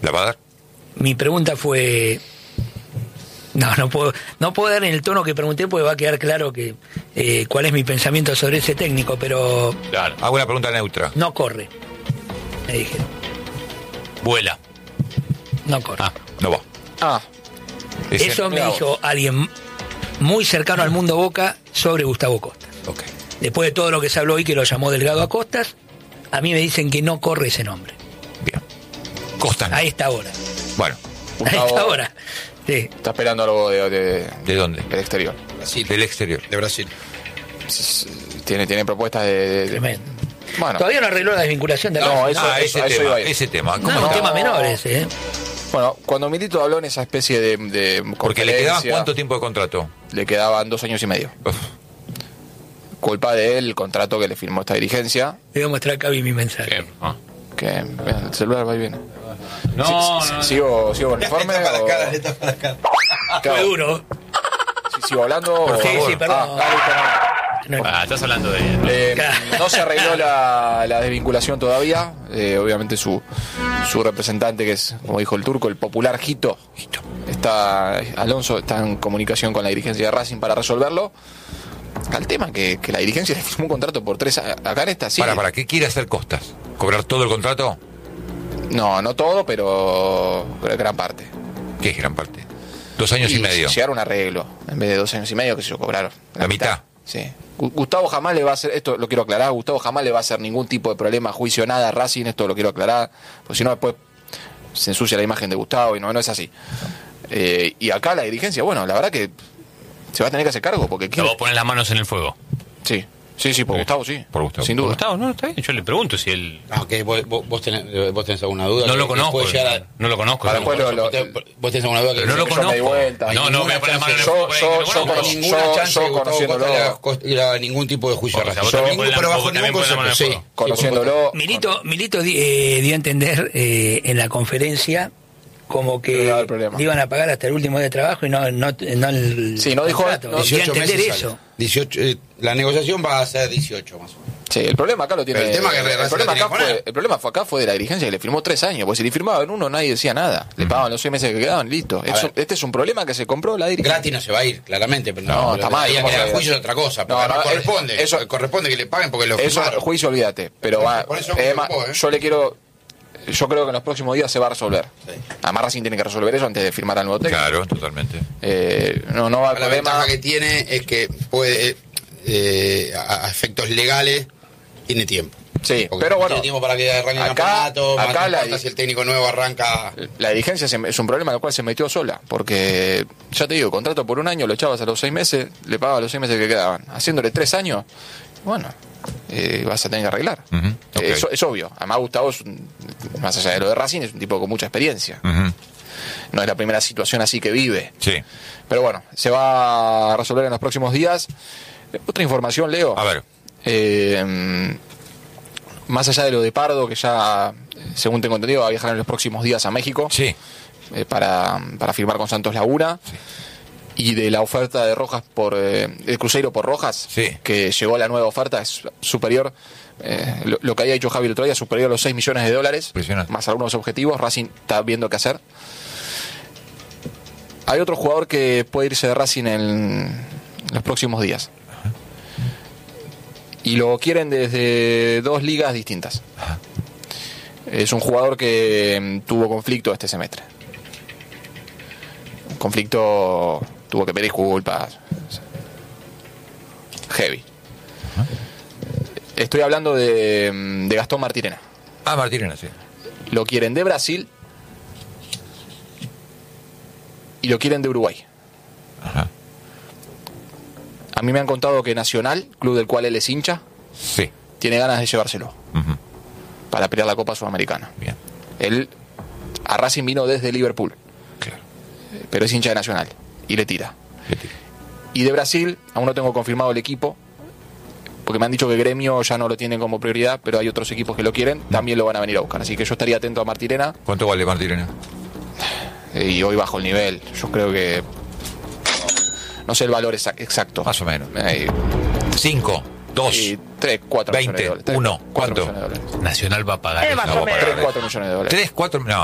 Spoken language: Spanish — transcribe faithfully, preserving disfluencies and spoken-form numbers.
¿La va a dar? Mi pregunta fue... No, no puedo, no puedo dar en el tono que pregunté porque va a quedar claro que eh, cuál es mi pensamiento sobre ese técnico, pero... Claro. Hago una pregunta neutra. No corre, me dijeron. Vuela. No corre. Ah, no va. Ah, Ese- Eso me Mirá dijo vos. alguien muy cercano al mundo Boca sobre Gustavo Costas. Ok. Después de todo lo que se habló hoy, que lo llamó Delgado a Costas, a mí me dicen que no corre ese nombre. Bien. Costas. no. A esta hora. Bueno, A esta hora. Sí. está esperando algo de, de- ¿de dónde? del exterior. Brasil. Del exterior. De Brasil. Tiene, tiene propuestas de... de- Tremendo. Bueno, Todavía no arregló la desvinculación de No, Racing. eso- ah, ese a eso tema. iba a ir. Ese tema. No, ¿Cómo es un está? tema menor ese, ¿eh? bueno, cuando Milito habló en esa especie de, de Porque le quedaban conferencia, cuánto tiempo de contrato. le quedaban dos años y medio. Uf. Culpa de él, el contrato que le firmó esta dirigencia, Le voy a mostrar a Cavi mi mensaje. ¿Qué? Ah. que vean, el celular va y viene. No, Sí, no, sí, no. ¿Sigo, sigo con el informe? Está para o- la cara, está para la cara. ¿Qué Fue hago? duro. Si ¿Sigo hablando? Por o- Sí, favor. sí, perdón. Ah, ah, listo, no. No, Ah, estás hablando de... Eh, no se arregló la, la desvinculación todavía. Eh, obviamente su, su representante, que es, como dijo el turco, el popular Jito. Está, Alonso está en comunicación con la dirigencia de Racing para resolverlo. Acá el tema que, que la dirigencia le firmó un contrato por tres años. Acá en esta sí. Para, ¿para qué quiere hacer Costas? ¿Cobrar todo el contrato? No, no todo, pero, pero gran parte. ¿Qué es gran parte? Dos años y, medio. Llegar a un arreglo. En vez de dos años y medio, que se yo cobraron. La mitad. Sí. Gu- Gustavo jamás le va a hacer, esto lo quiero aclarar, Gustavo jamás le va a hacer ningún tipo de problema, juicio, nada a Racing, esto lo quiero aclarar, porque si no después se ensucia la imagen de Gustavo y no, no es así. Eh, y acá la dirigencia, bueno, la verdad que se va a tener que hacer cargo, porque Te ¿quién? vos pones las manos en el fuego. Sí, sí, sí, por Sí. Gustavo, sí. Por Gustavo. Sin duda. Gustavo, no, está bien. Yo le pregunto si él... Ah, ok, vos, vos, vos tenés, vos tenés alguna duda. No que- lo que conozco. puede llegar a- No lo conozco. Para no. después lo- lo- Vos tenés- vos tenés alguna duda que Pero no lo Yo me di conozco. vuelta. No, no, voy a poner la mano en el fuego. Yo- por ahí, yo- que no yo conozco. conozco- ninguna yo- chance yo de que Gustavo conociéndolo. Costa le haga cost- le haga ningún tipo de juicio O a sea, Racing. vos también Ningún- ponés la- pero bajo vos también ningún ponés la mano en el concepto. fuego. Sí, Conociéndolo. Milito, Milito di- eh, dio a entender eh, en la conferencia como No le que da el problema. le iban a pagar hasta el último día de trabajo y no, no, no el Sí, no dijo- contrato. no, Dio a dieciocho entender meses eso. sale. dieciocho, eh, la negociación va a ser dieciocho más o menos. Sí, el problema acá lo tiene. Pero el tema que el, Racing problema lo tenía acá que fue, poner. el problema fue acá fue de la dirigencia que le firmó tres años, porque si le firmaban uno nadie decía nada. Le pagaban los seis meses que quedaban, listo. A Eso- ver. este es un problema que se compró la dirigencia. Gratis no se va a ir, claramente. Pero No, no, está lo- mal, ahí a ¿cómo que le se haga va? juicio es otra cosa. No, Porque no, no, corresponde. eso- Eso, corresponde que le paguen porque lo Eso, firmaron. juicio, olvídate. Pero Por va, eso- por eso eh, me ma- preocupó, ¿eh? yo le quiero. Yo creo que en los próximos días se va a resolver. Sí. Además, Racing tiene que resolver eso antes de firmar al nuevo técnico. Claro, totalmente. Eh, no, no va a haber La problema. ventaja que tiene es que puede, eh, a, a efectos legales, tiene tiempo. Sí, Porque pero bueno, tiene tiempo para que arranque el acá- campeonato. acá Más no la- importa si el técnico nuevo arranca. La dirigencia se- es un problema en el cual se metió sola, porque ya te digo, contrato por un año, lo echabas a los seis meses, le pagabas los seis meses que quedaban. Haciéndole tres años, bueno, eh, vas a tener que arreglar. Ujú, Eh, ok. eso es obvio. Además, Gustavo, es un- más allá de lo de Racing, es un tipo con mucha experiencia. Ujú. No es la primera situación así que vive. Sí. Pero bueno, se va a resolver en los próximos días. Eh, Otra información, Leo. A ver. Eh, más allá de lo de Pardo, que ya, según tengo entendido, va a viajar en los próximos días a México. Sí. eh, para, para firmar con Santos Laguna, y de la oferta de Rojas por eh, el Cruzeiro por Rojas, Sí. que llegó la nueva oferta, es superior, eh, lo, lo que había dicho Javi el otro día, superior a los seis millones de dólares, Impresionante. más algunos objetivos. Racing está viendo qué hacer. Hay otro jugador que puede irse de Racing en los próximos días, y lo quieren desde dos ligas distintas. Es un jugador que mm, tuvo conflicto este semestre. Un conflicto, tuvo que pedir disculpas. Heavy. Estoy hablando de, mm, de Gastón Martirena. Ah, Martínez, sí. Lo quieren de Brasil y lo quieren de Uruguay. Ajá. A mí me han contado que Nacional, club del cual él es hincha, Sí. tiene ganas de llevárselo Ujú. para pelear la Copa Sudamericana. Bien. Él a Racing vino desde Liverpool, Claro. pero es hincha de Nacional y le tira. Le tiro. Y de Brasil, aún no tengo confirmado el equipo, porque me han dicho que Gremio ya no lo tiene como prioridad, pero hay otros equipos que lo quieren, también lo van a venir a buscar. Así que yo estaría atento a Martirena, ¿Cuánto vale Martínez? eh, y hoy bajo el nivel. Yo creo que... No sé el valor exa- exacto. Más o menos. Eh, Cinco, dos, y tres, cuatro millones de veinte, dólares. Tres, uno, cuatro ¿cuánto? millones de dólares. Nacional va a pagar. Eh, eso. más No, o vos menos. pagás. Tres, cuatro millones de dólares. Tres, cuatro, no.